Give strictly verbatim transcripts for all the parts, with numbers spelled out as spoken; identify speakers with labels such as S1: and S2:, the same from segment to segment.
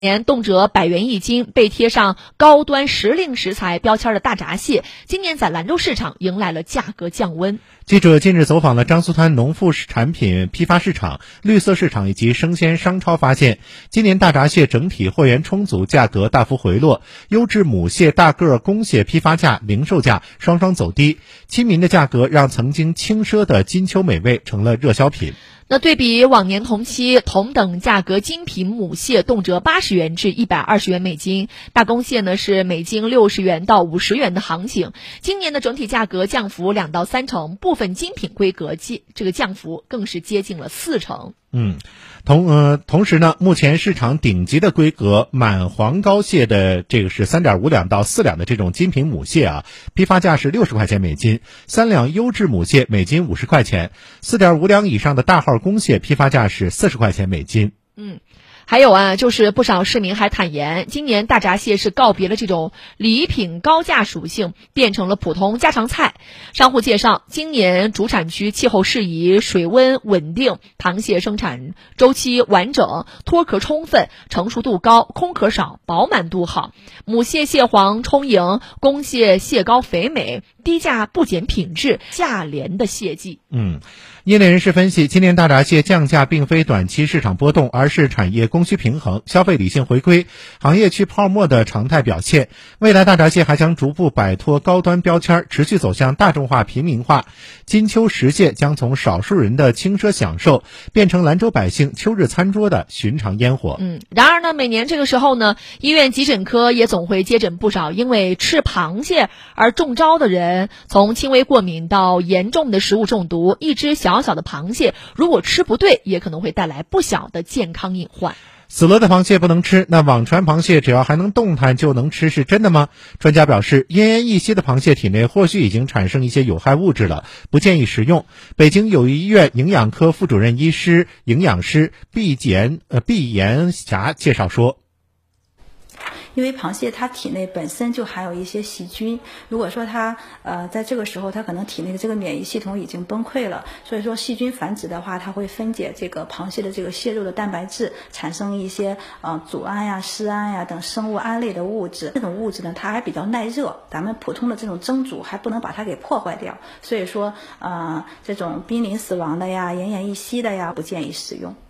S1: 年动辄百元一斤，被贴上高端时令食材标签的大闸蟹，今年在兰州市场迎来了价格降温。
S2: 记者近日走访了张苏滩农副产品批发市场、绿色市场以及生鲜商超，发现今年大闸蟹整体货源充足，价格大幅回落，优质母蟹、大个公蟹批发价、零售价双双走低，亲民的价格让曾经轻奢的金秋美味成了热销品。
S1: 那对比往年同期，同等价格精品母蟹动辄八十元至一百二十元每斤，大公蟹呢是每斤六十元到五十元的行情。今年的整体价格降幅两到三成，部分精品规格这个降幅更是接近了四成。
S2: 嗯，同呃同时呢，目前市场顶级的规格满黄膏蟹的这个是三点五两到四两的这种精品母蟹啊，批发价是六十块钱每斤；三两优质母蟹每斤五十块钱；四点五两以上的大号公蟹批发价是四十块钱每斤。
S1: 嗯。还有啊，就是不少市民还坦言，今年大闸蟹是告别了这种礼品高价属性，变成了普通家常菜。商户介绍，今年主产区气候适宜，水温稳定，螃蟹生产周期完整，脱壳充分，成熟度高，空壳少，饱满度好。母蟹蟹黄充盈，公蟹蟹膏肥美，低价不减品质，价廉的蟹季。
S2: 嗯，业内人士分析，今年大闸蟹降价并非短期市场波动，而是产业供需平衡、消费理性回归、行业去泡沫的常态表现。未来大闸蟹还将逐步摆脱高端标签，持续走向大众化、平民化。金秋时蟹将从少数人的轻奢享受，变成兰州百姓秋日餐桌的寻常烟火。
S1: 嗯，然而呢，每年这个时候呢，医院急诊科也总会接诊不少因为吃螃蟹而中招的人，从轻微过敏到严重的食物中毒，一只小小的螃蟹如果吃不对，也可能会带来不小的健康隐患。
S2: 死了的螃蟹不能吃，那网传螃蟹只要还能动弹就能吃，是真的吗？专家表示，奄奄一息的螃蟹体内或许已经产生一些有害物质了，不建议食用。北京友谊医院营养科副主任医师、营养师毕岩呃毕岩霞介绍说，
S3: 因为螃蟹它体内本身就含有一些细菌，如果说它呃在这个时候它可能体内的这个免疫系统已经崩溃了，所以说细菌繁殖的话，它会分解这个螃蟹的这个蟹肉的蛋白质，产生一些呃组胺呀、丝胺呀等生物胺类的物质。这种物质呢，它还比较耐热，咱们普通的这种蒸煮还不能把它给破坏掉，所以说呃这种濒临死亡的呀、奄奄一息的呀，不建议食用。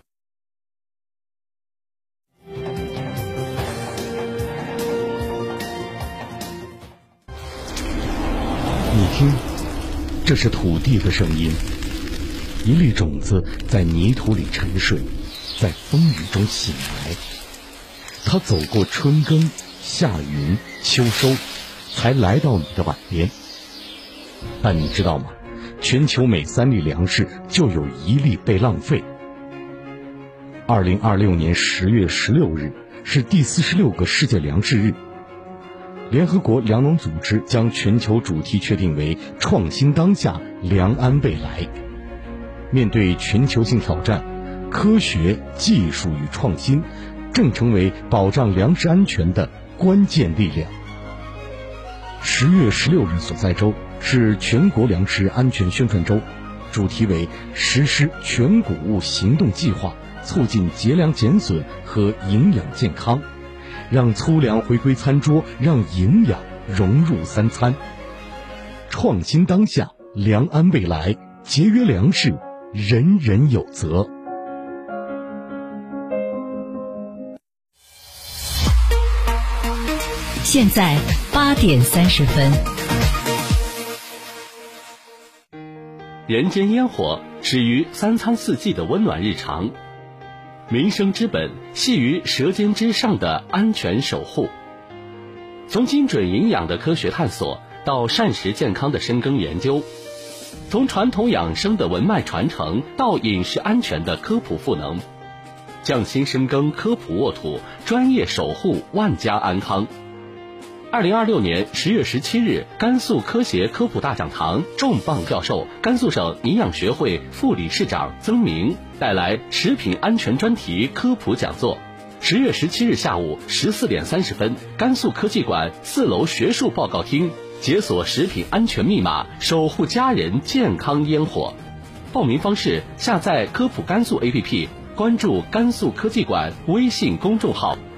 S4: 你听，这是土地的声音，一粒种子在泥土里沉睡，在风雨中醒来。它走过春耕、夏耘、秋收，才来到你的碗边。但你知道吗？全球每三粒粮食就有一粒被浪费。二零二六年十月十六日是第四十六个世界粮食日。联合国粮农组织将全球主题确定为创新当下，粮安未来。面对全球性挑战，科学技术与创新正成为保障粮食安全的关键力量。十月十六日所在周是全国粮食安全宣传周，主题为实施全谷物行动计划，促进节粮减损和营养健康，让粗粮回归餐桌，让营养融入三餐。创新当下，粮安未来，节约粮食，人人有责。
S5: 现在八点三十分。
S6: 人间烟火始于三餐四季的温暖日常，民生之本系于舌尖之上的安全守护。从精准营养的科学探索到膳食健康的深耕研究，从传统养生的文脉传承到饮食安全的科普赋能，匠心深耕科普沃土，专业守护万家安康。二零二六年十月十七日，甘肃科协科普大讲堂重磅教授、甘肃省营养学会副理事长曾明带来食品安全专题科普讲座。十月十七日下午十四点三十分，甘肃科技馆四楼学术报告厅，解锁食品安全密码，守护家人健康烟火。报名方式：下载科普甘肃 A P P， 关注甘肃科技馆微信公众号。